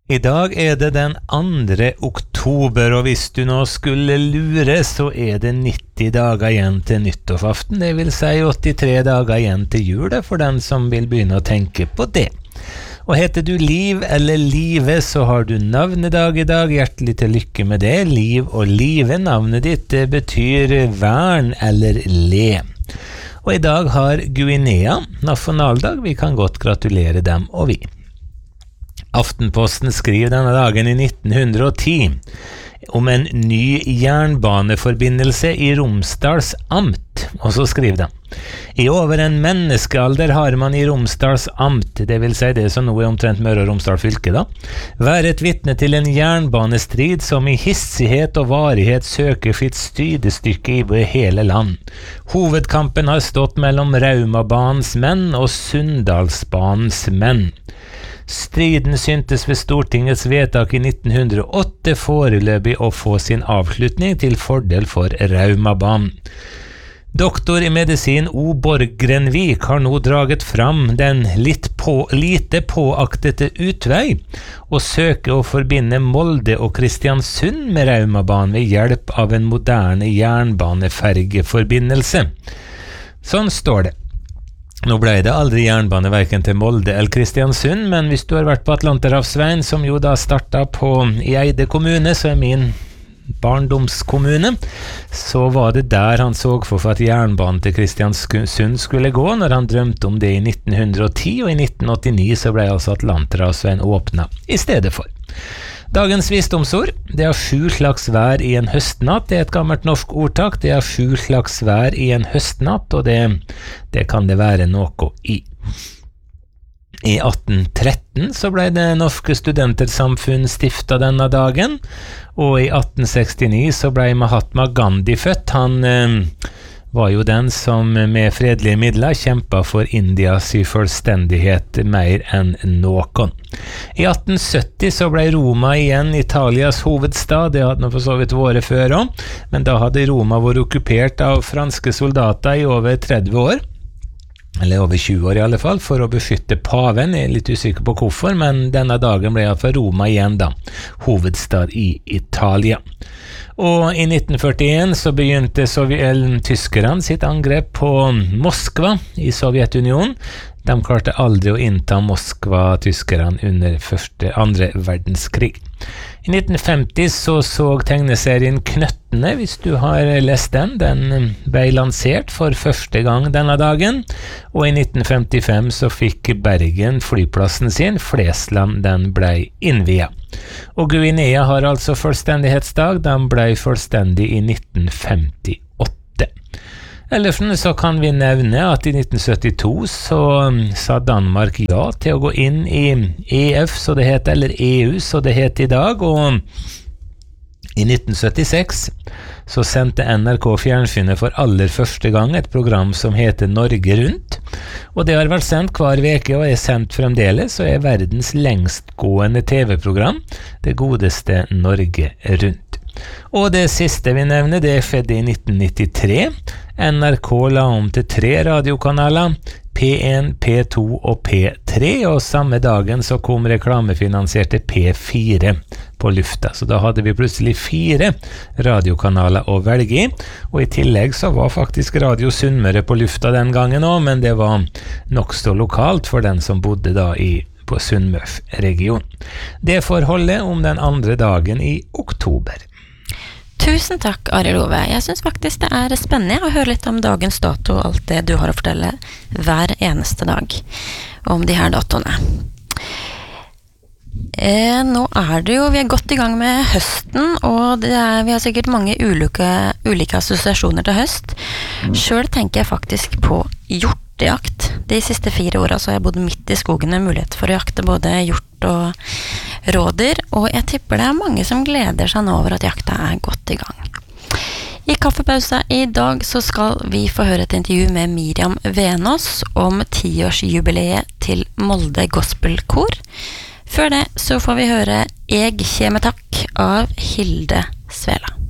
I dag det den 2. oktober, og hvis du nå skulle lure, så det 90 dager igjen til nyttårsaften. Det vil si 83 dager igjen til jul, for den som vil begynne å tenke på det. Og heter du Liv eller Live, så har du navnedag i dag. Hjertelig til lykke med det. Liv og Live, navnet ditt, det betyr vern eller le. Og i dag har Guinea nasjonaldag. Vi kan godt gratulere dem og vi. Aftenposten skriver denne dagen i 1910 om en ny jernbaneforbindelse i Romsdals amt, og så skriver de: I over en menneskealder har man i Romsdals amt, det vil si det som nå omtrent Møre og Romsdal fylke da, vært vitne til en jernbanestrid som i hissighet og varighet søker sitt stydestykke i hele land. Hovedkampen har stått mellom Raumabanens menn og Sunndalsbanens menn. Striden syntes ved Stortingets vedtak i 1908 foreløpig å få sin avslutning til fordel for Raumabanen. Doktor i medisin O. Borgrenvik har nå draget fram den lite påaktete utvei og søker å forbinde Molde og Kristiansund med Raumabanen ved hjelp av en moderne jernbanefergeforbindelse. Sånn står det. Nå ble det aldri jernbane hverken til Molde eller Kristiansund, men hvis du har vært på Atlanterhavsveien, som jo da startet i Eide kommune, så min barndomskommune, så var det der han så for at jernbanen til Kristiansund skulle gå, når han drømte om det i 1910, og i 1989 så ble altså Atlanterhavsveien åpnet i stedet for. Dagens visdomsord, det 7 slags vær i en høstnatt, det et gammelt norsk ordtak, det 7 slags vær i en høstnatt, og det kan det være noe i. I 1813 så ble det norske studentersamfunn stiftet denne dagen, og i 1869 så ble Mahatma Gandhi født. Han var jo den som med fredelige midler kjempet for Indias selvstendighet mer enn noen. I 1870 så ble Roma igjen Italias hovedstad, det hadde nå for så vidt vært før også, men da hadde Roma vært okkupert av franske soldater i over 30 år, eller over 20 år i alle fall, for å beskytte paven. Jeg litt usikker på hvorfor, men denne dagen ble for Roma igjen da, hovedstad i Italia. Og i 1941 så begynte tyskerne sitt angrep på Moskva i Sovjetunionen. De klarte aldri å innta Moskva, tyskerne, under andre verdenskrig. I 1950 så tegneserien Knøttene, hvis du har lest den ble lansert for første gang denne dagen, og i 1955 så fikk Bergen flyplassen sin, Flesland, den ble innviet. Og Guinea har altså fullstendighetsdag, den ble fullstendig i 1958. Ellers så kan vi nevne at i 1972 så sa Danmark ja til å gå inn i EF, så det heter, eller EU, så det heter i dag, og i 1976 så sendte NRK fjernsynet for aller første gang et program som heter Norge Rundt, og det har vært sendt hver veke og sendt fremdeles, og verdens lengstgående TV-program, det godeste Norge Rundt. Og det siste vi nevner, det skjedde i 1993. NRK la om til 3 radiokanaler, P1, P2 og P3, og samme dagen så kom reklamefinansierte P4 på lufta. Så da hadde vi plutselig 4 radiokanaler å velge i, og i tillegg så var faktisk Radio Sunnmøre på lufta den gangen også, men det var nok så lokalt for den som bodde da på Sunnmørsregionen. Det forholdet om den andre dagen i oktober. Tusen takk, Arild Ove. Jeg synes faktisk det spennende å høre litt om dagens dato og alt det du har å fortelle hver eneste dag om de her datoene. Nå det jo, vi godt i gang med høsten, og vi har sikkert mange ulike assosiasjoner til høst. Selv tenker jeg faktisk på hjortejakt. De siste 4 årene så har jeg bodd midt i skogen med mulighet for å jakte både hjort og rådyr, og jeg tipper det mange som gleder seg nå over at jakta godt i gang. I kaffepausa i dag så skal vi få høre et intervju med Miriam Venås om 10-årsjubileet til Molde Gospelkor. Før det så får vi høre «Eg kjeme takk» av Hilde Svela.